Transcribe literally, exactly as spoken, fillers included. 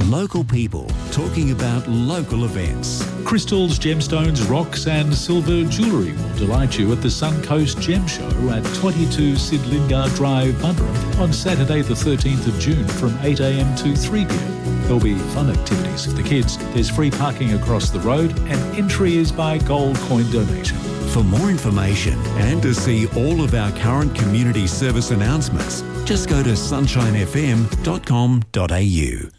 Local people talking about local events. Crystals, gemstones, rocks and silver jewellery will delight you at the Suncoast Gem Show at twenty-two Sid Lingard Drive, Bundoora on Saturday the thirteenth of June from eight a m to three p m. There'll be fun activities for the kids. There's free parking across the road and entry is by gold coin donation. For more information and to see all of our current community service announcements, just go to sunshine f m dot com dot a u.